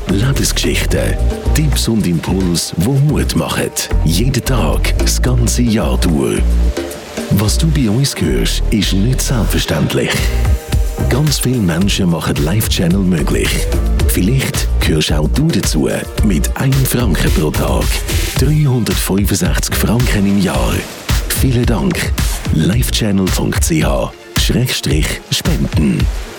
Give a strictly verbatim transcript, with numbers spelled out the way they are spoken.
Lebensgeschichten, Tipps und Impulse, die Mut machen. Jeden Tag, das ganze Jahr durch. Was du bei uns hörst, ist nicht selbstverständlich. Ganz viele Menschen machen Live-Channel möglich. Vielleicht gehörst auch du dazu mit einem Franken pro Tag. dreihundertfünfundsechzig Franken im Jahr. Vielen Dank. livechannel punkt c h Schrägstrich spenden.